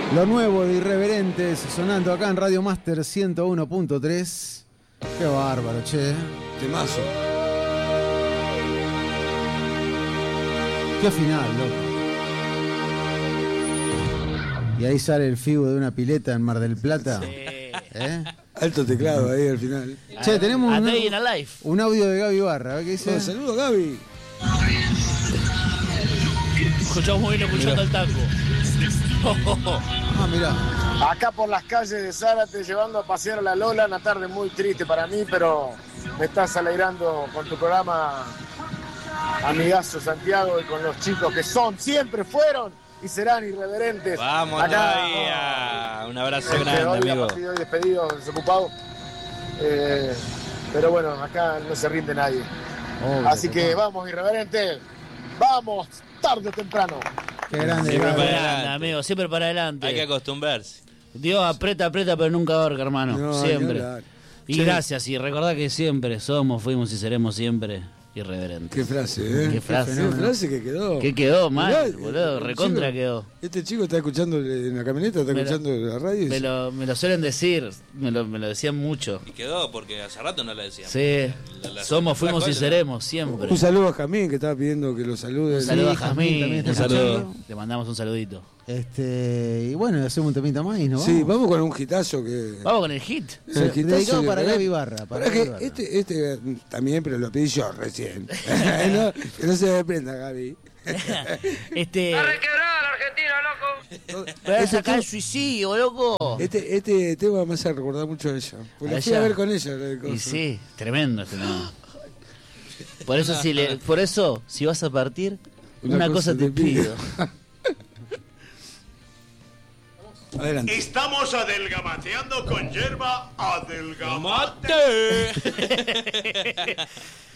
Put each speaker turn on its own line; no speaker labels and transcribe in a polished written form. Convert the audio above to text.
Lo nuevo de Irreverentes sonando acá en Radio Master 101.3. Qué bárbaro, che.
Temazo.
Qué final, loco. Y ahí sale el Figu de una pileta en Mar del Plata.
Sí.
Alto teclado ahí al final.
Che, tenemos
A Day in a Life.
un audio de Gaby Barra. A ver qué dice.
Saludos, Gaby.
Escuchamos bien escuchando el taco.
Ah, mirá.
Acá por las calles de Zárate llevando a pasear a la Lola, una tarde muy triste para mí, pero me estás alegrando con tu programa, amigazo Santiago, y con los chicos que siempre fueron y serán irreverentes.
Vamos
acá,
todavía. Un abrazo grande,
hoy,
amigo.
hoy despedido, desocupado. Pero bueno, acá no se rinde nadie. Así que vamos, irreverentes. Vamos, tarde o temprano.
Qué grande.
Siempre
Gaby.
para
Para adelante,
adelante.
amigo, siempre para adelante.
Hay que acostumbrarse.
Dios aprieta, pero nunca ahorca, hermano.
No,
siempre.
ni hablar.
Y
Che.
gracias, y recordá que siempre somos, fuimos y seremos siempre irreverentes.
Qué frase, ¿eh?
Qué frase.
Qué frase que quedó.
¿Qué quedó, mal,
Mirá,
boludo?
el
Recontra
chico-
quedó.
Este chico está escuchando en la camioneta, está
Me lo-
escuchando la radio. y
Me lo suelen decir, me lo decían mucho.
Y quedó porque hace rato no la decíamos.
Sí, somos, fuimos y
cosa.
seremos siempre.
Un saludo a Jamín que estaba pidiendo que lo salude.
Un saludo a
Sí, Jazmín también
Jazmín.
está
Un saludo.
escuchando.
Le mandamos un saludito.
Y bueno, hacemos un temita más y nos vamos.
Sí, vamos con un hitazo que.
Vamos con el hit.
El hitazo
dedicado
que-
para Gaby Barra. Para
Pará que
Gaby Barra.
este también, pero lo pedí yo recién. No, que no se me prenda, Gaby.
Este.
Requebrada la Argentina, loco.
Voy a sacar el suicidio, loco.
Este tema me hace recordar mucho a ella. Porque
¿A
la fui a
ella?
ver con ella. la cosa.
Y sí, tremendo este tema. Por eso, si vas a partir, una cosa te pido.
Adelante.
Estamos adelgamateando con hierba adelgamate.
¡Mate!